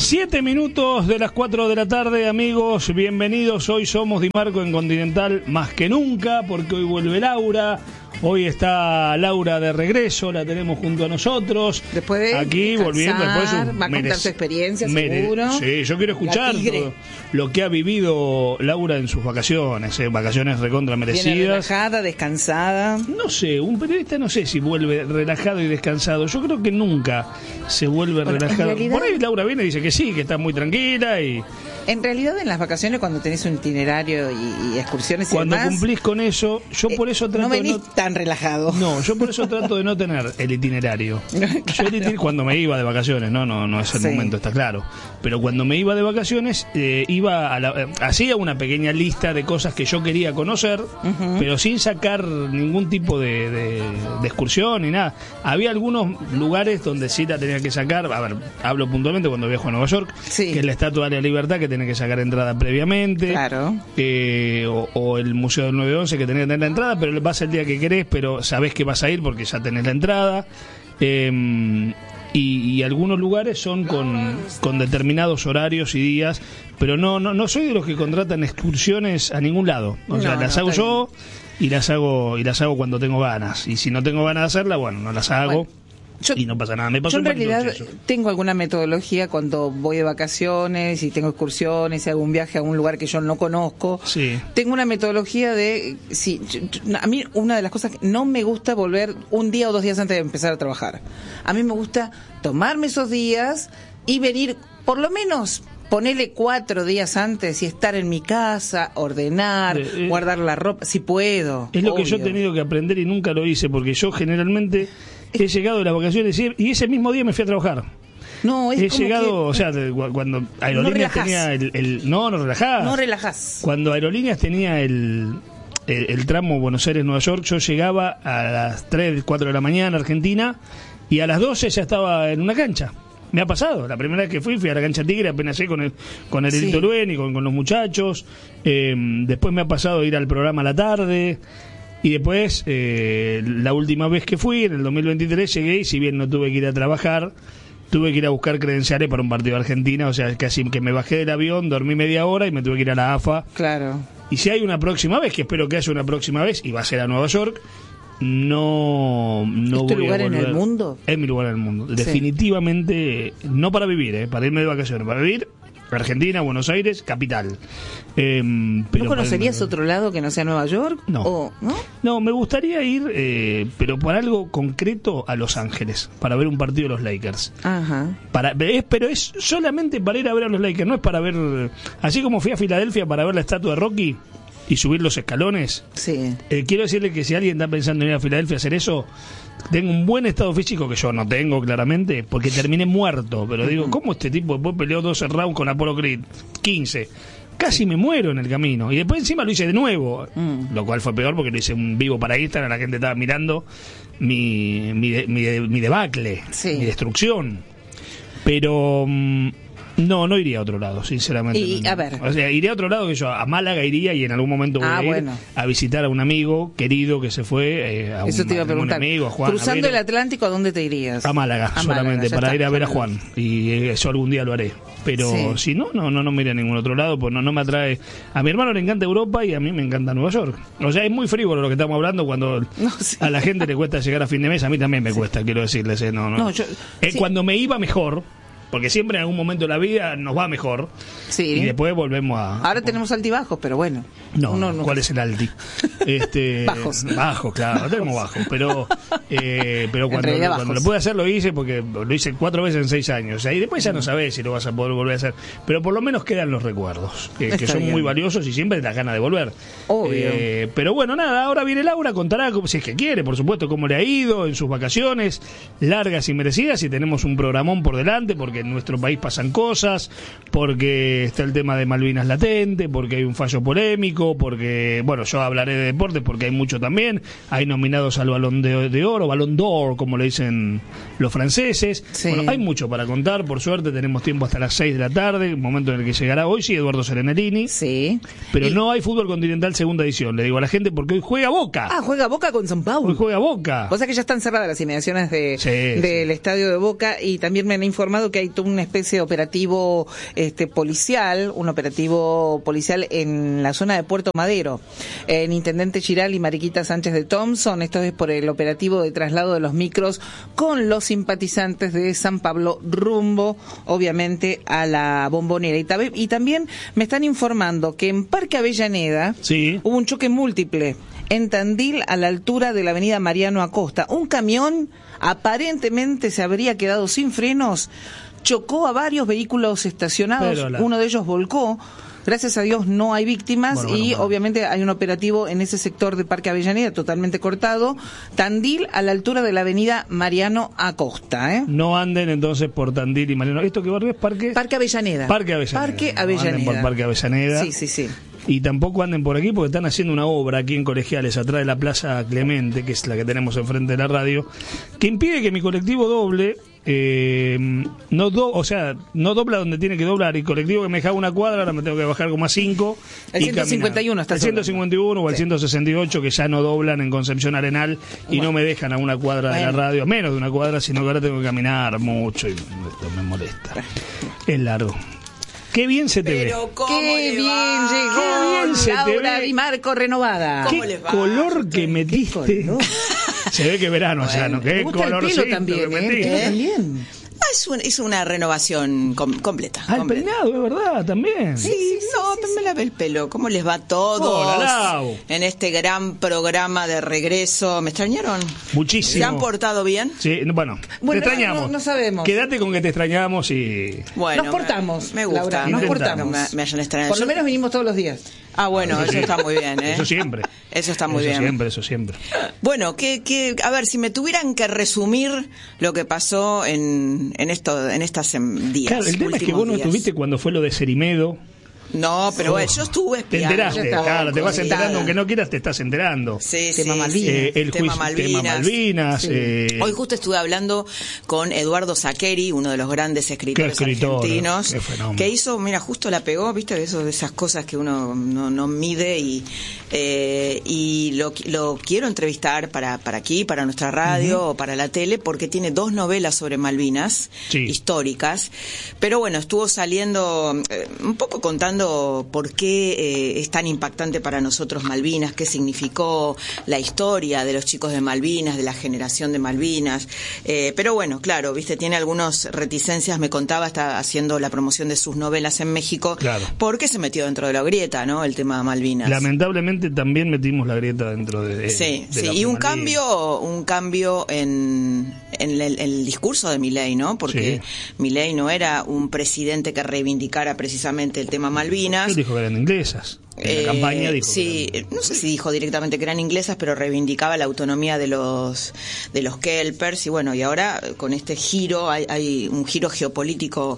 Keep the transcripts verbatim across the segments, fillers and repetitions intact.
Siete minutos de las cuatro de la tarde, amigos, bienvenidos. Hoy somos Di Marco en Continental más que nunca, porque hoy vuelve Laura. Hoy está Laura de regreso, la tenemos junto a nosotros. Después de aquí volviendo, después de va a contar su experiencia, mere seguro. Sí, yo quiero escuchar todo lo que ha vivido Laura en sus vacaciones, eh, vacaciones recontra merecidas. Viene relajada, descansada. No sé, un periodista no sé si vuelve relajado y descansado. Yo creo que nunca se vuelve bueno, relajado. Realidad, por ahí Laura viene y dice que sí, que está muy tranquila y... En realidad, en las vacaciones, cuando tenés un itinerario y, y excursiones y cuando demás, cumplís con eso, yo por eso trato no venís de no... tan relajado. No, yo por eso trato de no tener el itinerario. Claro. Yo el itinerario, cuando me iba de vacaciones, no, no, no es el sí. momento, está claro. Pero cuando me iba de vacaciones, eh, iba a la, eh, hacía una pequeña lista de cosas que yo quería conocer, uh-huh. pero sin sacar ningún tipo de, de, de excursión ni nada. Había algunos lugares donde sí la tenía que sacar. A ver, hablo puntualmente cuando viajo a Nueva York, sí. que es la Estatua de la Libertad, que tenés que sacar entrada previamente. Claro. Eh, o, o el Museo del nueve once, que tenés que tener la entrada, pero vas el día que querés, pero sabés que vas a ir porque ya tenés la entrada. Eh, y, y algunos lugares son con, con determinados horarios y días, pero no, no no soy de los que contratan excursiones a ningún lado. O sea, no, las no, hago yo y las hago y las hago cuando tengo ganas. Y si no tengo ganas de hacerla, bueno, no las hago. Bueno. Yo, y no pasa nada. Me pasó yo en realidad tengo alguna metodología cuando voy de vacaciones y tengo excursiones y hago un viaje a un lugar que yo no conozco. Sí. Tengo una metodología de... Sí, yo, a mí una de las cosas que no me gusta volver un día o dos días antes de empezar a trabajar. A mí me gusta tomarme esos días y venir por lo menos... Ponerle cuatro días antes y estar en mi casa, ordenar, eh, eh, guardar la ropa, si puedo. Es lo obvio. que yo he tenido que aprender y nunca lo hice, porque yo generalmente he llegado de las vacaciones y ese mismo día me fui a trabajar. No, es he como llegado, que, o sea, cuando Aerolíneas no tenía el, el... No, no relajás. No relajás. Cuando Aerolíneas tenía el... El, el tramo Buenos Aires-Nueva York, yo llegaba a las tres, cuatro de la mañana, Argentina, y a las doce ya estaba en una cancha. Me ha pasado, la primera vez que fui, fui a la cancha Tigre, apenas llegué con el con el Edito sí. Luen y con, con los muchachos. Eh, después me ha pasado ir al programa a la tarde. Y después, eh, la última vez que fui, en el dos mil veintitrés, llegué y si bien no tuve que ir a trabajar, tuve que ir a buscar credenciales para un partido de Argentina. O sea, casi que me bajé del avión, dormí media hora y me tuve que ir a la A F A. Claro. Y si hay una próxima vez, que espero que haya una próxima vez, y va a ser a Nueva York... No, no ¿Es tu voy lugar a en el mundo? Es mi lugar en el mundo. Sí. Definitivamente, no para vivir, ¿eh? Para irme de vacaciones, para vivir Argentina, Buenos Aires, capital. Eh, pero ¿No conocerías para... otro lado que no sea Nueva York? No. ¿O, no? No, me gustaría ir, eh, pero por algo concreto, a Los Ángeles, para ver un partido de los Lakers. Ajá. Para, es, pero es solamente para ir a ver a los Lakers, no es para ver... Así como fui a Filadelfia para ver la estatua de Rocky... y subir los escalones. Sí. Eh, quiero decirle que si alguien está pensando en ir a Filadelfia a hacer eso, tengo un buen estado físico que yo no tengo claramente, porque terminé muerto. Pero digo, ¿cómo este tipo después peleó doce rounds con Apollo Creed? quince. Casi me muero en el camino. Y después encima lo hice de nuevo, mm. lo cual fue peor porque lo hice un vivo para Instagram, la gente estaba mirando mi, mi, de, mi, de, mi debacle, sí. mi destrucción. Pero... Mm, No, no iría a otro lado, sinceramente. Y, a ver. O sea, iría a otro lado que yo, a Málaga iría y en algún momento voy ah, a ir bueno. a visitar a un amigo querido que se fue, eh, a, Eso un, te iba a, a un amigo, a Juan. Cruzando a el Atlántico, ¿a dónde te irías? A Málaga, a solamente, Málaga, para está, ir a ver a Juan. Y eso algún día lo haré. Pero sí. si no, no, no, no me iré a ningún otro lado, pues no, no me atrae. A mi hermano le encanta Europa y a mí me encanta Nueva York. O sea, es muy frívolo lo que estamos hablando cuando no, sí. a la gente le cuesta llegar a fin de mes, a mí también me sí. cuesta, quiero decirles. Eh, no, no. no yo, eh, sí. Cuando me iba mejor... Porque siempre en algún momento de la vida nos va mejor. Sí. Y después volvemos a... Ahora tenemos altibajos, pero bueno. No, uno no... ¿cuál es el alti? Este, bajos. Bajos, claro, tenemos bajos. Pero eh, pero cuando, cuando lo pude hacer lo hice porque lo hice cuatro veces en seis años. O sea, y después ya no sabés si lo vas a poder volver a hacer. Pero por lo menos quedan los recuerdos, que, que son bien. Muy valiosos y siempre te das ganas de volver. Obvio. Eh, pero bueno, nada, ahora viene Laura, contará, si es que quiere, por supuesto, cómo le ha ido en sus vacaciones, largas y merecidas, y tenemos un programón por delante, porque en nuestro país pasan cosas, porque está el tema de Malvinas latente, porque hay un fallo polémico, porque, bueno, yo hablaré de deportes porque hay mucho también, hay nominados al Balón de, de Oro, Balón d'Or, como le dicen los franceses. Sí. Bueno, hay mucho para contar, por suerte tenemos tiempo hasta las seis de la tarde, momento en el que llegará hoy, sí, Eduardo Serenelini. Sí. Pero y... no hay fútbol continental segunda edición, le digo a la gente, porque hoy juega Boca. Ah, juega Boca con São Paulo. Hoy juega Boca. Cosa que ya están cerradas las inmediaciones de, sí, del sí. estadio de Boca, y también me han informado que hay toda una especie de operativo este, policial, un operativo policial en la zona de Puerto Madero, en Intendente Giral y Mariquita Sánchez de Thompson. Esto es por el operativo de traslado de los micros con los simpatizantes de San Pablo rumbo, obviamente, a la Bombonera. Y, tab- y también me están informando que en Parque Avellaneda sí. hubo un choque múltiple en Tandil a la altura de la avenida Mariano Acosta. Un camión aparentemente se habría quedado sin frenos, chocó a varios vehículos estacionados, la... uno de ellos volcó. Gracias a Dios no hay víctimas bueno, bueno, y bueno. obviamente hay un operativo en ese sector de Parque Avellaneda totalmente cortado. Tandil a la altura de la avenida Mariano Acosta. ¿eh? No anden entonces por Tandil y Mariano. ¿Esto qué barrio es? Parque Parque Avellaneda. Parque Avellaneda. Parque Avellaneda. No anden por Parque Avellaneda. Sí, sí, sí. Y tampoco anden por aquí porque están haciendo una obra aquí en Colegiales, atrás de la Plaza Clemente, que es la que tenemos enfrente de la radio, que impide que mi colectivo doble, eh, no do, o sea, no dobla donde tiene que doblar. Y colectivo que me dejaba una cuadra, ahora me tengo que bajar como a cinco. El y ciento cincuenta y uno está El ciento cincuenta y uno o el sí. ciento sesenta y ocho, que ya no doblan en Concepción Arenal y bueno. no me dejan a una cuadra bueno. de la radio, menos de una cuadra, sino que ahora tengo que caminar mucho y esto me molesta. Es largo. Qué bien se te Pero ve. ¿cómo Qué bien llegó Qué bien se Laura te ve. Di Marco renovada. ¿Cómo Qué color que metiste. Color? Se ve que verano bueno, ya, ¿no? Qué colorcito también, que metiste. ¿eh? También. Es, un, es una renovación com- completa. Ah, completa. el peinado, es verdad, también. Sí, sí, sí no, sí, sí, me lavé el pelo. ¿Cómo les va a todos Hola, en este gran programa de regreso? ¿Me extrañaron? Muchísimo. ¿Se han portado bien? Sí, bueno, bueno te extrañamos. No, no sabemos. Quédate con que te extrañamos y... Bueno, nos portamos. Me gusta. Laura, me nos gusta portamos. que me, me hayan extrañado. Por lo menos vinimos todos los días. Ah, bueno, eso, eso sí. está muy bien, ¿eh? Eso siempre. Eso está muy eso bien. Eso siempre, eso siempre. Bueno, que, que, a ver, si me tuvieran que resumir lo que pasó en, en esto, en estas días. Claro, el tema es que vos no estuviste cuando fue lo de Cerimedo. No, pero oh, bueno, yo estuve espiando. Te enteraste, claro, te vas enterando, aunque no quieras, te estás enterando. Sí, tema sí, Malvinas. Eh, el tema juicio, Malvinas. Tema Malvinas Sí. Eh, Hoy justo estuve hablando con Eduardo Zaqueri, uno de los grandes escritores escritor, argentinos, que hizo, mira, justo la pegó, viste, eso de esas cosas que uno no, no mide y eh, y lo, lo quiero entrevistar para, para aquí, para nuestra radio uh-huh. o para la tele, porque tiene dos novelas sobre Malvinas, sí. históricas, pero bueno, estuvo saliendo eh, un poco contando por qué qué eh, es tan impactante para nosotros Malvinas, qué significó la historia de los chicos de Malvinas, de la generación de Malvinas. Eh, pero bueno, claro, viste, tiene algunas reticencias, me contaba, está haciendo la promoción de sus novelas en México, claro. porque se metió dentro de la grieta, ¿no? El tema de Malvinas. Lamentablemente también metimos la grieta dentro de, de Sí, de sí, y un cambio, un cambio en, en el, en el discurso de Milei, ¿no? Porque sí. Milei no era un presidente que reivindicara precisamente el tema Malvinas. Él dijo que eran inglesas. En la eh, campaña dijo sí, que eran... no sé si dijo directamente que eran inglesas, pero reivindicaba la autonomía de los de los kelpers y bueno, y ahora con este giro hay, hay un giro geopolítico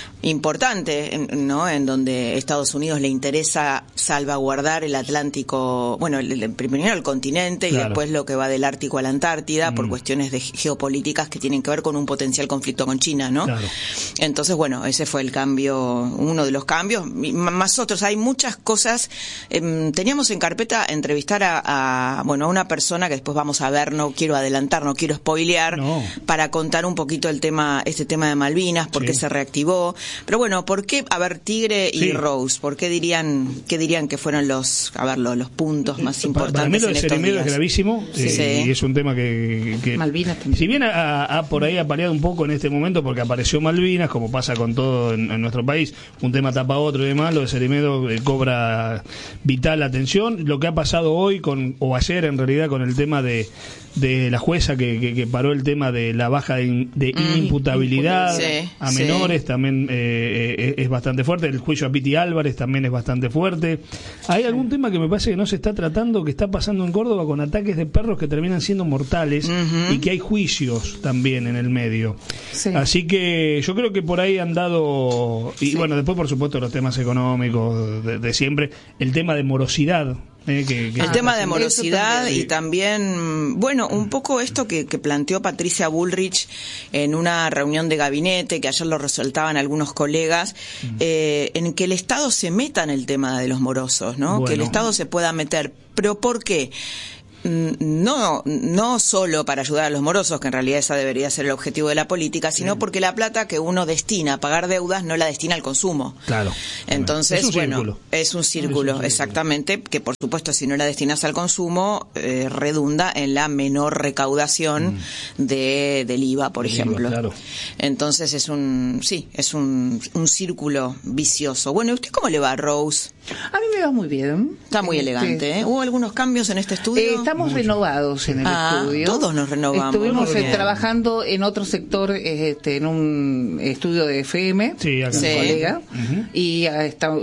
importante, ¿no? En donde Estados Unidos le interesa salvaguardar el Atlántico, bueno, el, el, primero el continente claro. y después lo que va del Ártico a la Antártida mm. por cuestiones de geopolíticas que tienen que ver con un potencial conflicto con China, ¿no? Claro. Entonces, bueno, ese fue el cambio, uno de los cambios, más otros, hay muchas cosas. Eh, teníamos en carpeta entrevistar a, a, bueno, a una persona que después vamos a ver, no quiero adelantar, no quiero spoilear, no. para contar un poquito el tema, este tema de Malvinas, por qué sí. se reactivó. Pero bueno, ¿por qué, a ver, Tigre y sí. Rose, por qué dirían, qué dirían que fueron los, a ver, los, los puntos más importantes para mí lo en de estos Cerimedo días? Es gravísimo, sí. Eh, Sí. y es un tema que, que Malvinas también. Si bien ha, ha por ahí apaleado un poco en este momento porque apareció Malvinas, como pasa con todo en, en nuestro país, un tema tapa otro y demás, lo de Cerimedo eh, cobra vital atención. Lo que ha pasado hoy con, o ayer en realidad, con el tema de de la jueza que, que, que paró el tema de la baja de, in, de mm, inimputabilidad sí, a menores, sí. también eh, es bastante fuerte. El juicio a Piti Álvarez también es bastante fuerte. Hay algún tema que me parece que no se está tratando, que está pasando en Córdoba con ataques de perros que terminan siendo mortales uh-huh. y que hay juicios también en el medio. Sí. Así que yo creo que por ahí han dado, y sí. bueno, después por supuesto los temas económicos de, de siempre, el tema de morosidad. Eh, que, que el ah, tema de morosidad también, sí. y también, bueno, un poco esto que, que planteó Patricia Bullrich en una reunión de gabinete, que ayer lo resaltaban algunos colegas, mm. eh, en que el Estado se meta en el tema de los morosos, ¿no? Bueno. Que el Estado se pueda meter. ¿Pero por qué? no, no solo para ayudar a los morosos, que en realidad esa debería ser el objetivo de la política, sino Bien. porque la plata que uno destina a pagar deudas no la destina al consumo. Claro. Entonces, es bueno, círculo. es un círculo, es un exactamente, círculo. Que por supuesto si no la destinas al consumo, eh, redunda en la menor recaudación mm. de, del I V A, por el ejemplo. I V A, claro. Entonces es un, sí, es un, un círculo vicioso. Bueno, ¿y usted cómo le va, Rose? A mí me va muy bien. Está muy este, elegante, ¿eh? ¿Hubo algunos cambios en este estudio? Eh, estamos Mucho. renovados en el ah, estudio. Todos nos renovamos. Estuvimos eh, trabajando en otro sector, este, en un estudio de F M, sí, acá. un sí. colega, uh-huh. y está,